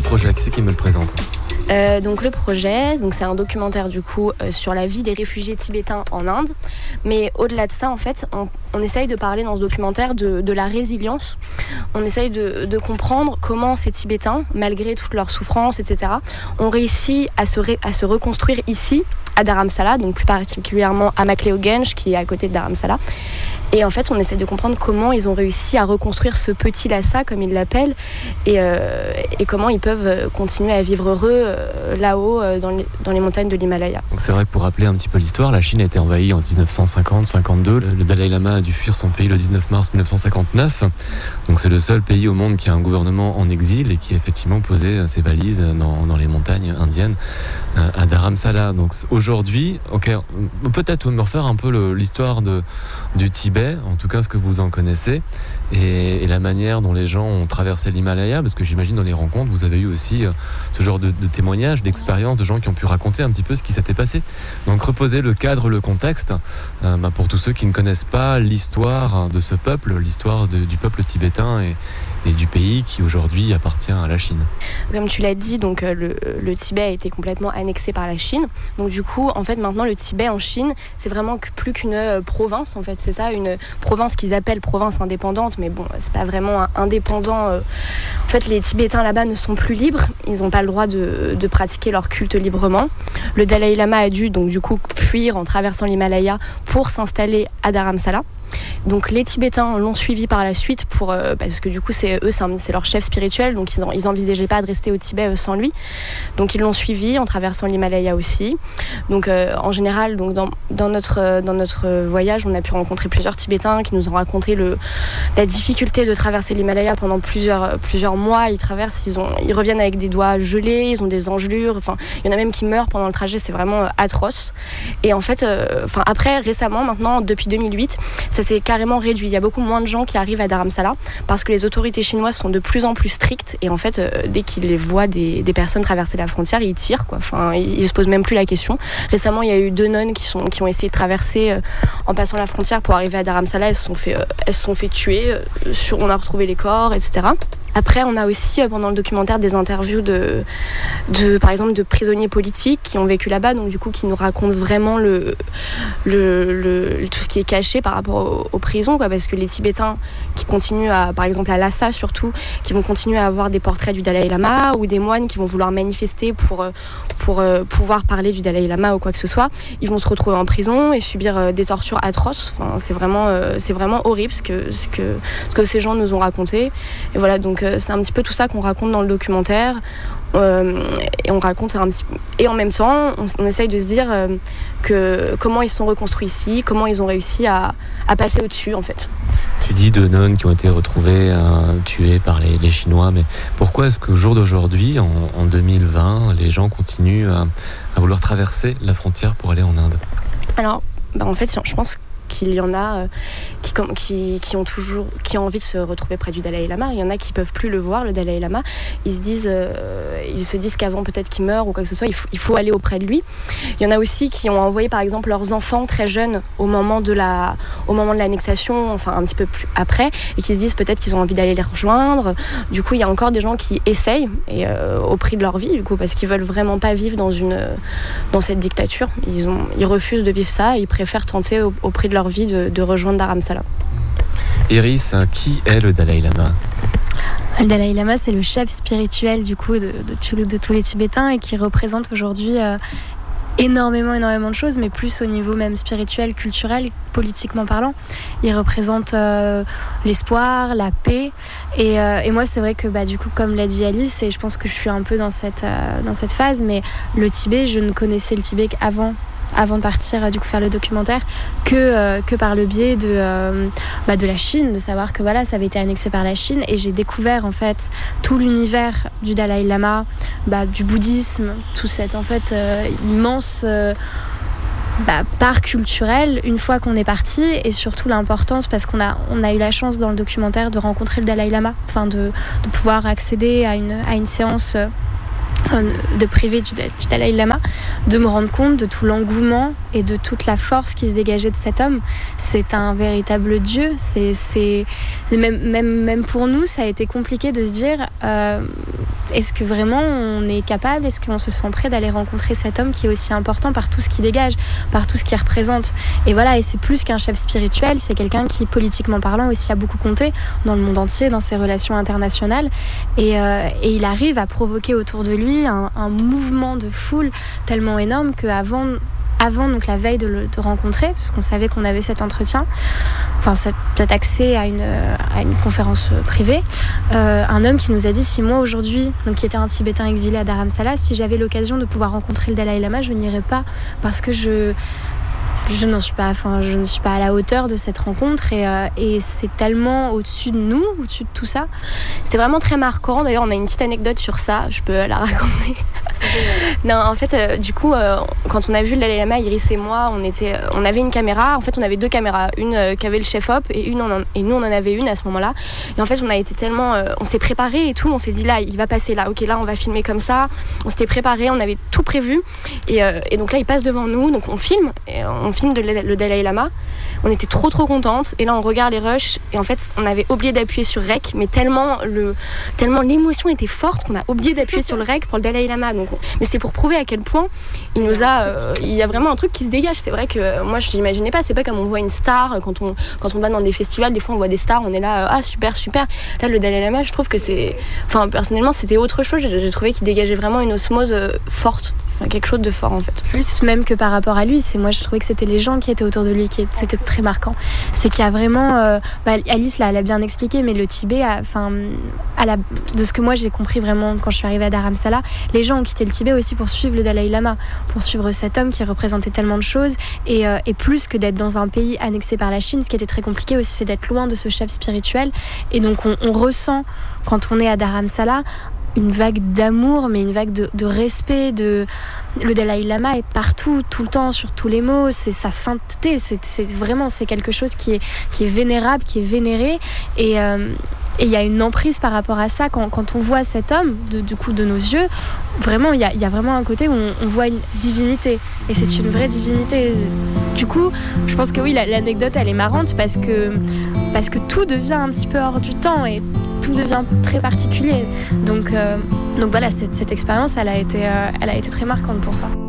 projet, qui c'est qui me le présente ? Donc le projet, c'est un documentaire du coup sur la vie des réfugiés tibétains en Inde. Mais au-delà de ça, en fait, on essaye de parler dans ce documentaire de la résilience. On essaye de comprendre comment ces Tibétains, malgré toutes leurs souffrances, etc., ont réussi à se reconstruire ici, à Dharamsala, donc plus particulièrement à Macléoganj, qui est à côté de Dharamsala. Et en fait, on essaie de comprendre comment ils ont réussi à reconstruire ce petit Lhasa, comme ils l'appellent, et comment ils peuvent continuer à vivre heureux là-haut, dans les montagnes de l'Himalaya. Donc c'est vrai que pour rappeler un petit peu l'histoire, la Chine a été envahie en 1950-52. Le Dalai Lama a dû fuir son pays le 19 mars 1959. Donc c'est le seul pays au monde qui a un gouvernement en exil et qui a effectivement posé ses valises dans les montagnes indiennes à Dharamsala. Donc aujourd'hui, peut-être me refaire un peu l'histoire du Tibet, en tout cas ce que vous en connaissez, et la manière dont les gens ont traversé l'Himalaya, parce que j'imagine dans les rencontres, vous avez eu aussi ce genre de témoignages, d'expériences, de gens qui ont pu raconter un petit peu ce qui s'était passé. Donc reposer le cadre, le contexte, pour tous ceux qui ne connaissent pas l'histoire de ce peuple, l'histoire du peuple tibétain et du pays qui aujourd'hui appartient à la Chine. Comme tu l'as dit, donc le Tibet a été complètement annexé par la Chine. Donc du coup, en fait, maintenant le Tibet en Chine, c'est vraiment plus qu'une province. En fait, c'est ça, une province qu'ils appellent province indépendante, mais bon, c'est pas vraiment indépendant. En fait, les Tibétains là-bas ne sont plus libres. Ils n'ont pas le droit de pratiquer leur culte librement. Le Dalai Lama a dû donc du coup fuir en traversant l'Himalaya pour s'installer à Dharamsala. Donc les Tibétains l'ont suivi par la suite parce que du coup c'est leur chef spirituel, donc ils envisageaient pas de rester au Tibet sans lui. Donc ils l'ont suivi en traversant l'Himalaya aussi. Donc en général, donc dans notre voyage, on a pu rencontrer plusieurs Tibétains qui nous ont raconté la difficulté de traverser l'Himalaya pendant plusieurs mois. Ils reviennent avec des doigts gelés, ils ont des engelures. Enfin, il y en a même qui meurent pendant le trajet. C'est vraiment atroce. Et en fait, après récemment, maintenant depuis 2008, ça s'est carrément réduit. Il y a beaucoup moins de gens qui arrivent à Dharamsala parce que les autorités chinoises sont de plus en plus strictes et en fait, dès qu'ils les voient des personnes traverser la frontière, ils tirent, quoi. Enfin, ils se posent même plus la question. Récemment, il y a eu 2 nonnes qui ont essayé de traverser en passant la frontière pour arriver à Dharamsala. Elles se sont fait tuer. On a retrouvé les corps, etc. Après, on a aussi, pendant le documentaire, des interviews par exemple, de prisonniers politiques qui ont vécu là-bas, donc du coup, qui nous racontent vraiment tout ce qui est caché par rapport aux prisons, quoi, parce que les Tibétains qui continuent par exemple à Lhasa surtout, qui vont continuer à avoir des portraits du Dalai Lama ou des moines qui vont vouloir manifester pour pouvoir parler du Dalai Lama ou quoi que ce soit, ils vont se retrouver en prison et subir des tortures atroces. Enfin, c'est vraiment horrible ce que ces gens nous ont raconté. Et voilà, donc c'est un petit peu tout ça qu'on raconte dans le documentaire. Et on raconte et en même temps on essaye de se dire que comment ils se sont reconstruits ici, comment ils ont réussi à passer au-dessus en fait. Tu dis 2 nonnes qui ont été retrouvées tuées par les Chinois, mais pourquoi est-ce qu'au jour d'aujourd'hui, en 2020, les gens continuent à vouloir traverser la frontière pour aller en Inde ? Alors en fait je pense qu'il y en a qui ont envie de se retrouver près du Dalai Lama. Il y en a qui peuvent plus le voir, le Dalai Lama. Ils se disent qu'avant peut-être qu'il meurt ou quoi que ce soit, il faut aller auprès de lui. Il y en a aussi qui ont envoyé par exemple leurs enfants très jeunes au moment de l'annexation, enfin un petit peu plus après, et qui se disent peut-être qu'ils ont envie d'aller les rejoindre. Du coup, il y a encore des gens qui essayent au prix de leur vie, du coup, parce qu'ils veulent vraiment pas vivre dans cette dictature. Ils refusent de vivre ça, et ils préfèrent tenter au prix de leur vie de rejoindre Dharamsala. Iris, qui est le Dalai Lama ? Le Dalai Lama, c'est le chef spirituel du coup de tous les Tibétains et qui représente aujourd'hui énormément de choses, mais plus au niveau même spirituel, culturel, politiquement parlant. Il représente l'espoir, la paix. Et moi, c'est vrai que du coup, comme l'a dit Alice, et je pense que je suis un peu dans cette phase, mais le Tibet, je ne connaissais le Tibet qu'avant de partir du coup faire le documentaire que par le biais de la Chine, de savoir que voilà, ça avait été annexé par la Chine, et j'ai découvert en fait tout l'univers du Dalai Lama, du bouddhisme, tout cet en fait immense part culturelle une fois qu'on est parti, et surtout l'importance parce qu'on a eu la chance dans le documentaire de rencontrer le Dalai Lama, enfin de pouvoir accéder à une séance de privé du Dalai Lama, de me rendre compte de tout l'engouement et de toute la force qui se dégageait de cet homme. C'est un véritable dieu. C'est même pour nous, ça a été compliqué de se dire est-ce que vraiment on est capable, est-ce qu'on se sent prêt d'aller rencontrer cet homme qui est aussi important par tout ce qu'il dégage, par tout ce qu'il représente. Et voilà, et c'est plus qu'un chef spirituel, c'est quelqu'un qui, politiquement parlant, aussi a beaucoup compté dans le monde entier, dans ses relations internationales. Et il arrive à provoquer autour de lui un mouvement de foule tellement énorme qu'avant donc la veille de le rencontrer, parce qu'on savait qu'on avait cet entretien, enfin cet accès à une conférence privée, un homme qui nous a dit, si moi aujourd'hui, donc qui était un Tibétain exilé à Dharamsala, si j'avais l'occasion de pouvoir rencontrer le Dalai Lama, je n'irais pas parce que je ne suis pas à la hauteur de cette rencontre et c'est tellement au-dessus de nous, au-dessus de tout ça. C'était vraiment très marquant. D'ailleurs, on a une petite anecdote sur ça, je peux la raconter. Non, en fait, du coup, quand on a vu le Dalai Lama, Iris et moi, on avait une caméra. En fait, on avait 2 caméras, une qu'avait le chef-op et nous, on en avait une à ce moment-là. Et en fait, on a été tellement, on s'est préparé et tout. On s'est dit là, il va passer là. Ok, là, on va filmer comme ça. On s'était préparé, on avait tout prévu. Et donc là, il passe devant nous. Donc on filme. On filme le Dalai Lama. On était trop contentes. Et là, on regarde les rushs. Et en fait, on avait oublié d'appuyer sur rec, mais tellement l'émotion était forte qu'on a oublié d'appuyer sur le rec pour le Dalai Lama. Donc, mais c'est pour prouver à quel point il y a vraiment un truc qui se dégage. C'est vrai que moi, je n'imaginais pas. C'est pas comme on voit une star quand on va dans des festivals. Des fois, on voit des stars. On est là, super. Là, le Dalai Lama, je trouve que personnellement, c'était autre chose. J'ai trouvé qu'il dégageait vraiment une osmose forte. Enfin, quelque chose de fort en fait. Plus même que par rapport à lui, moi je trouvais que c'était les gens qui étaient autour de lui c'était très marquant. C'est qu'il y a vraiment, Alice là, elle a bien expliqué, mais le Tibet, de ce que moi j'ai compris vraiment quand je suis arrivée à Dharamsala, les gens ont quitté le Tibet aussi pour suivre le Dalai Lama, pour suivre cet homme qui représentait tellement de choses et plus que d'être dans un pays annexé par la Chine, ce qui était très compliqué aussi, c'est d'être loin de ce chef spirituel. Et donc on ressent quand on est à Dharamsala une vague d'amour, mais une vague de respect. Le Dalai Lama est partout, tout le temps, sur tous les mots. C'est sa sainteté. C'est quelque chose qui est vénérable, qui est vénéré. Et il y a une emprise par rapport à ça quand on voit cet homme, du coup, de nos yeux. Vraiment, il y a vraiment un côté où on voit une divinité. Et c'est une vraie divinité. Du coup, je pense que oui, l'anecdote, elle est marrante parce que tout devient un petit peu hors du temps et tout devient très particulier. Donc voilà, cette expérience, elle a été très marquante pour ça.